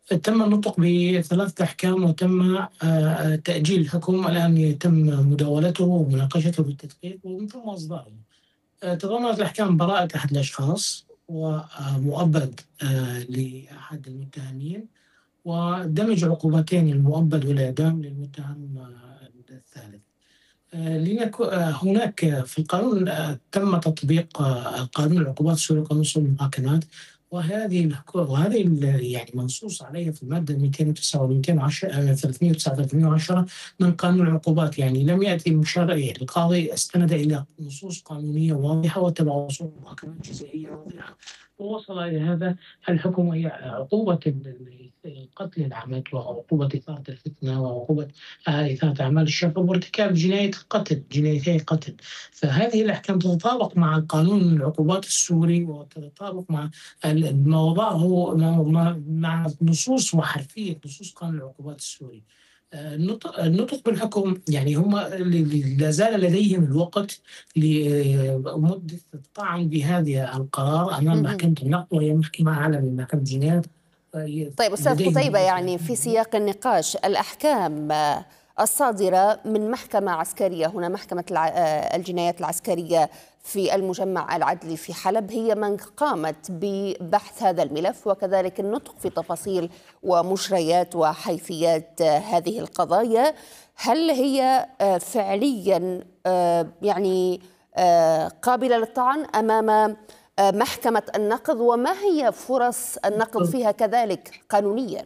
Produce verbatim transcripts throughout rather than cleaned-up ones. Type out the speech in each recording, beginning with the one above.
تم النطق بثلاثة أحكام وتم آه، تأجيل الحكم. الآن يتم مداولته ومناقشته بالتدقيق ومن ثم إصداره. آه، تضمنت الأحكام براءة أحد الأشخاص ومؤبد آه، لأحد المتهمين، ودمج عقوبتين المؤبد والإعدام للمتهم آه، الثالث. آه، لنك- آه، هناك في القانون آه، تم تطبيق آه، قانون العقوبات السوري وقانون سوء المحاكمات، وهذه الحكو- وهذه ال- يعني منصوص عليها في الماده مئتين وتسعة و مئتين وعشرة آه، ثلاثمئة وتسعة ثلاثمئة وعشرة من قانون العقوبات. يعني لم ياتي المشرع القاضي استند الى نصوص قانونيه واضحه واتبع اصول محاكمات جزائيه واضحه، ووصل الى هذا الحكم، وهي عقوبه القتل العمد وعقوبه اثاره الفتنه وعقوبه آه، إثارة أعمال الشر وارتكاب جناية القتل، جنايتي قتل. فهذه الأحكام تتطابق مع قانون العقوبات السوري وتتطابق مع ال- ما وضعه مع مع نصوص وحرفية نصوص قانون العقوبات السوري. آه، النطق النطق بالحكم، يعني هم لا زال لديهم الوقت لمدة الطعن بهذه القرار أمام مهم. محكمة النقض، وهي محكمة أعلى من محكمة الجنايات. آه، طيب أستاذ لديهم قتيبة، مدة يعني في ثلاثين يوم. سياق النقاش الأحكام آه، الصادرة من محكمة عسكرية، هنا محكمة الع- آه، الجنايات العسكرية في المجمع العدلي في حلب، هي من قامت ببحث هذا الملف وكذلك النطق في تفاصيل ومجريات وحيثيات آه، هذه القضايا. هل هي آه، فعليا آه، يعني آه، قابلة للطعن أمام آه، محكمة النقض، وما هي فرص النقض فيها كذلك قانونيا؟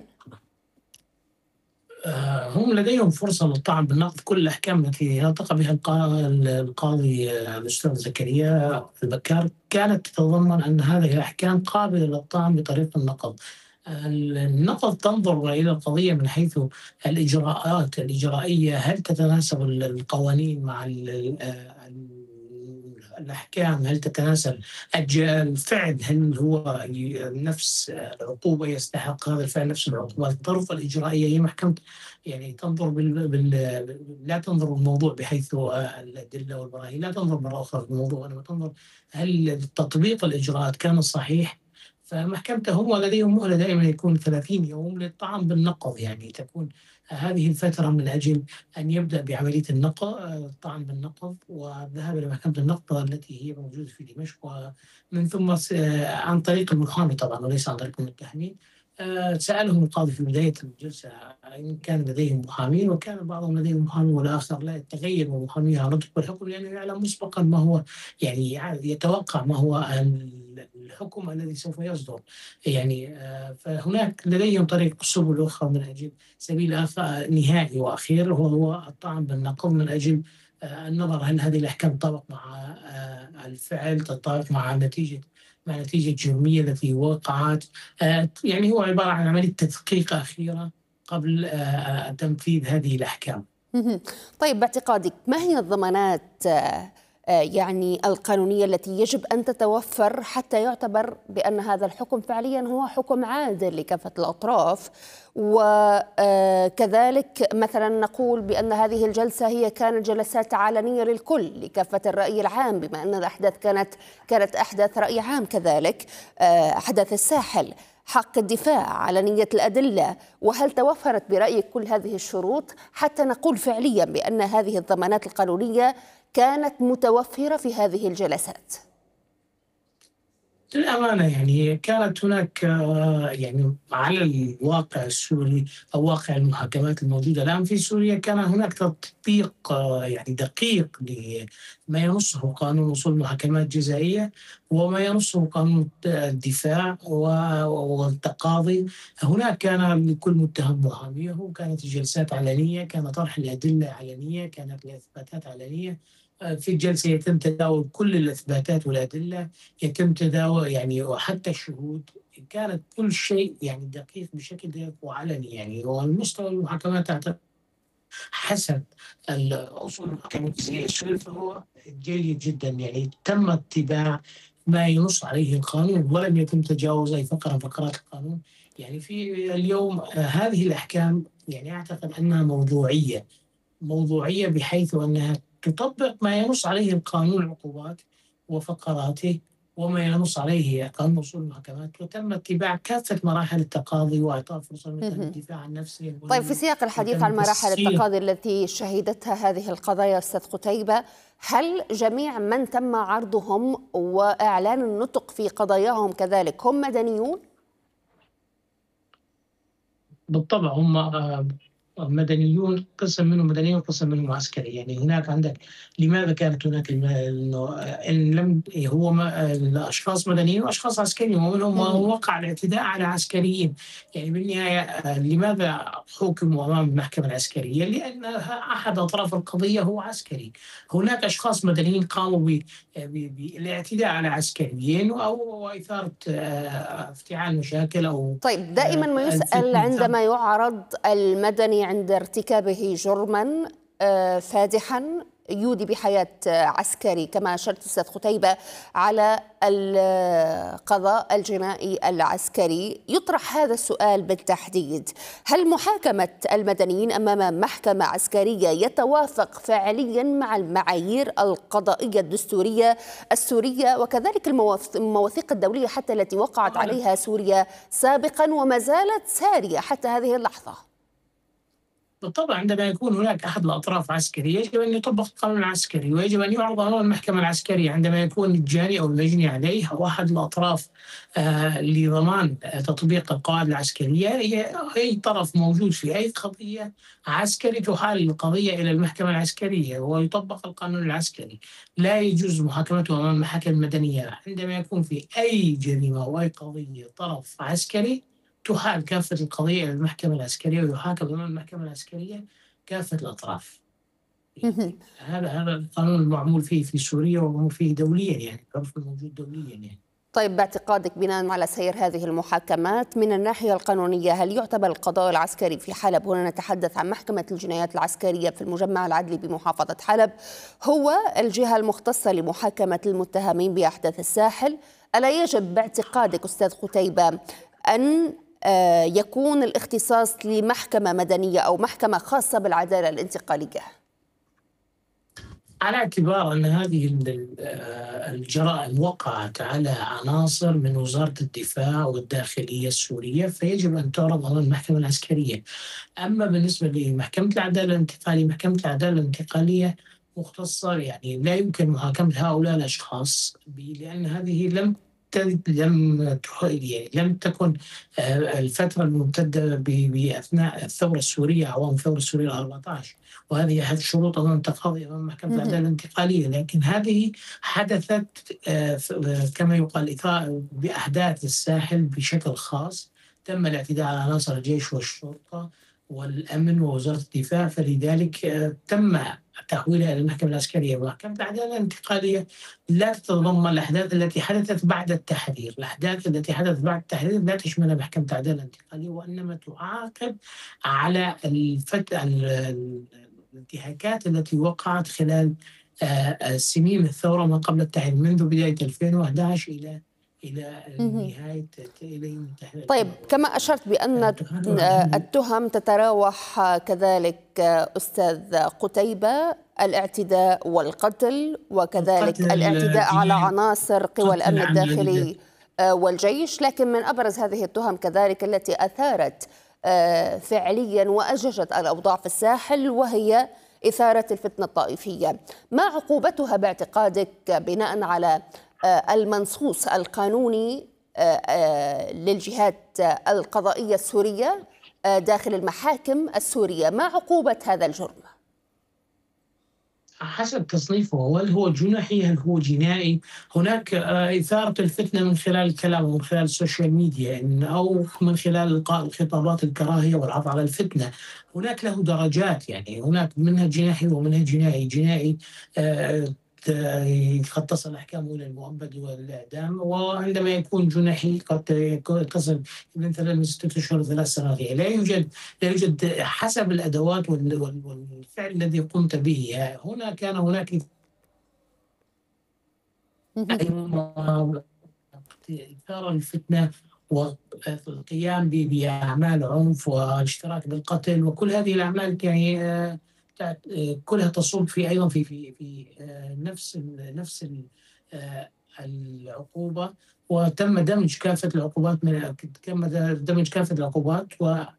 آه، هم لديهم فرصة للطعن بالنقد في كل الأحكام التي نطق بها القا- القاضي آه، الأستاذ زكريا البكار، كانت تتضمن أن هذه الأحكام قابلة للطعن بطريق النقض. آه، النقض تنظر إلى القضية من حيث الإجراءات الإجرائية، هل تتناسب القوانين مع ال- آه، الأحكام، هل تتناسب الج- الفعل، هل هو ي- نفس العقوبة، يستحق هذا الفعل نفس العقوبة. الظروف الإجرائية هي محكمة يعني تنظر بال... بال... لا تنظر الموضوع بحيث الأدلة والبراهين، لا تنظر مرة أخرى في الموضوع، وإنما تنظر هل تطبيق الإجراءات كان صحيح. فمحكمته هم لديهم مهلة دائما يكون ثلاثين يوم للطعن بالنقض، يعني تكون هذه الفترة من أجل أن يبدأ بعملية النقض، الطعن بالنقض والذهاب إلى محكمة النقض التي هي موجودة في دمشق، ومن ثم س- عن طريق المحامي طبعا وليس عن طريق المتهمين. آه، سألهم القاضي في بداية الجلسة إن كان لديهم محامين، وكان بعضهم لديهم محامي والآخر لا يتغير من محاميه على نطق بالحكم، لأنه يعلم مسبقا ما هو، يعني يتوقع ما هو الحكم الذي سوف يصدر. يعني آه، فهناك لديهم طريق سبل أخرى من أجل سبيل آخر نهائي وأخير، وهو الطعن بالنقض من أجل آه، النظر هل هذه الأحكام تطابق مع آه، الفعل، تتطابق مع نتيجة مع نتيجة الجرمية التي وقعت. آه، يعني هو عبارة عن عملية تدقيق أخيرة قبل آه، آه، تنفيذ هذه الأحكام. مهم. طيب، باعتقادك ما هي الضمانات آه، آه، يعني القانونية التي يجب أن تتوفر حتى يعتبر بأن هذا الحكم فعليا هو حكم عادل لكافة الأطراف؟ وكذلك مثلا نقول بأن هذه الجلسة هي كانت جلسات علنية للكل لكافة الرأي العام، بما أن الأحداث كانت كانت أحداث رأي عام، كذلك آه، أحداث الساحل، حق الدفاع، علنية الأدلة. وهل توفرت برأيك كل هذه الشروط حتى نقول فعليا بأن هذه الضمانات القانونية كانت متوفرة في هذه الجلسات؟ للأمانة يعني كانت هناك آه، يعني على الواقع السوري أو واقع المحاكمات الموجودة الآن في سوريا، كان هناك تطبيق آه، يعني دقيق لما ينصه قانون أصول المحاكمات الجزائية وما ينصه قانون الدفاع و- والتقاضي. هناك كان لكل متهم محاميه، كانت الجلسات علنية، كان طرح الأدلة علنية، كانت الإثباتات علنية. آه، في الجلسة يتم تداول كل الإثباتات والأدلة، يتم تداول يعني وحتى الشهود، كانت كل شيء يعني دقيق بشكل دقيق وعلني. يعني والمستوى المحاكمات أعتقد حسب الأصول المحكمة الجزائية السورية فهو جيد جدا، يعني تم اتباع ما ينص عليه القانون ولم يتم تجاوز أي فقرة من فقرات القانون. يعني في اليوم آه، هذه الأحكام يعني أعتقد أنها موضوعية، موضوعية بحيث أنها تطبق ما ينص عليه القانون العقوبات وفقراته، وما ينص عليه قانون أصول المحاكمات، وتم اتباع كافة مراحل التقاضي وإعطاء فرصة مثلا مهم. للدفاع عن نفسه، طيب، في سياق الحديث وتم عن مراحل تسيير. التقاضي التي شهدتها هذه القضايا أستاذ قتيبة، هل جميع من تم عرضهم وإعلان النطق في قضاياهم كذلك هم مدنيون؟ بالطبع هم آه، مدنيون، قسم منهم مدني وقسم منهم عسكري. يعني هناك عندك لماذا كانت هناك الم- انه ان لم هو ما الاشخاص مدنيين واشخاص عسكريين، ومنهم ما مهم. وقع الاعتداء على عسكريين. يعني بالنهايه آه، لماذا حكموا امام المحكمه العسكريه؟ لان احد اطراف القضيه هو عسكري. هناك اشخاص مدنيين قاموا ب- ب- بالاعتداء على عسكريين او اثاره آه، افتعال مشاكل او طيب، دائما آه، ما يسأل الفتنه. عندما يعرض المدني عند ارتكابه جرما آه، فادحا يودي بحياة آه، عسكري، كما أشرت أستاذ قتيبة على القضاء الجنائي العسكري، يطرح هذا السؤال بالتحديد: هل محاكمة المدنيين أمام محكمة عسكرية يتوافق فعليا مع المعايير القضائية الدستورية السورية وكذلك المواث- المواثيق الدولية حتى التي وقعت عليها سوريا سابقا وما زالت سارية حتى هذه اللحظة؟ بالطبع عندما يكون هناك أحد الأطراف عسكري يجب أن يطبق القانون العسكري، ويجب أن يعرض أمام المحكمة العسكرية عندما يكون الجاني أو المجني عليه أو أحد الأطراف آه لضمان آه تطبيق القواعد العسكرية. هي أي طرف موجود في أي قضية عسكري تحال القضية إلى المحكمة العسكرية ويطبق القانون العسكري. لا يجوز محاكمته أمام المحاكم المدنية. عندما يكون في أي جريمة أو أي قضية طرف عسكري تحال كافة القضية إلى المحكمة العسكرية ويحاكم أمام المحكمة العسكرية كافة الأطراف. يعني هذا هذا القانون المعمول فيه في سوريا ومعمول فيه دوليا، يعني العرف الموجود دوليا يعني. طيب، باعتقادك بناء على سير هذه المحاكمات من الناحية القانونية، هل يعتبر القضاء العسكري في حلب، هنا نتحدث عن محكمة الجنايات العسكرية في المجمع العدلي بمحافظة حلب، هو الجهة المختصة لمحاكمة المتهمين بأحداث الساحل؟ ألا يجب باعتقادك أستاذ قتيبة أن آه، يكون الاختصاص لمحكمة مدنية أو محكمة خاصة بالعدالة الانتقالية؟ على اعتبار أن هذه ال- آه، الجرائم وقعت على عناصر من وزارة الدفاع والداخلية السورية، فيجب أن تعرض أمام المحكمة العسكرية. أما بالنسبة لمحكمة العدالة الانتقالية، محكمة العدالة الانتقالية مختصة، يعني لا يمكن محاكمة هؤلاء الأشخاص ب- لأن هذه لم تد- لم تح- يعني لم تكن آه، الفترة الممتدة ب- بأثناء الثورة السورية، أعوام الثورة السورية الأربعة عشر، وهذه أحد الشروط أمام التقاضي أمام محكمة العدالة مهم. الانتقالية. لكن هذه حدثت آه، ف- آه، كما يقال إثارة بأحداث الساحل بشكل خاص. تم الاعتداء على عناصر الجيش والشرطة والأمن ووزارة الدفاع، فلذلك آه، تم تحويلها إلى المحكمة العسكرية. ومحكمة العدالة الانتقالية لا تتضمن الأحداث التي حدثت بعد التحرير. الأحداث التي حدثت بعد التحرير لا تشملها محكمة العدالة الانتقالية، وإنما تعاقب على الفت... ال- ال- الانتهاكات التي وقعت خلال آه، آه، سنين الثورة ما قبل التحرير، منذ بداية ألفين وأحد عشر إلى إلى مهم. نهاية إلى يوم التحرير طيب، كما ألفين وأربعة وعشرين. أشرت بأن تحال على التهم تتراوح كذلك أستاذ قتيبة: الاعتداء والقتل، وكذلك القتل، الاعتداء على جناية عناصر قوى قتل الأمن عمد. الداخلي والجيش. لكن من أبرز هذه التهم كذلك التي أثارت فعليا وأججت الأوضاع في الساحل وهي إثارة الفتنة الطائفية، ما عقوبتها باعتقادك بناء على المنصوص القانوني للجهات القضائية السورية داخل المحاكم السورية؟ ما عقوبة هذا الجرم؟ حسب تصنيفه، هل هو جنحي هل هو جنائي؟ هناك آه، إثارة الفتنة من خلال الكلام ومن خلال السوشيال ميديا، إن أو من خلال إلقاء الخطابات الكراهية والعرض على الفتنة. هناك له درجات، يعني هناك منها جناحي ومنها جنائي. جنائي آه، ت- قد تصل أحكامه إلى المؤبد والإعدام، وعندما يكون جناحي قد يكون- تصل من ثلاث من ستة أشهر ثلاث سنوات. يعني لا يوجد لا يوجد حسب الأدوات وال- وال- والفعل الذي قمت به. هنا كان هناك مهم. إثارة الفتنة والقيام ب- بأعمال عنف والاشتراك بالقتل، وكل هذه الأعمال يعني آه، تع- آه، كلها تصب في أيضا في في في آه، نفس ال- نفس ال- آه، العقوبة، وتم دمج كافة العقوبات من تم دمج كافة العقوبات، و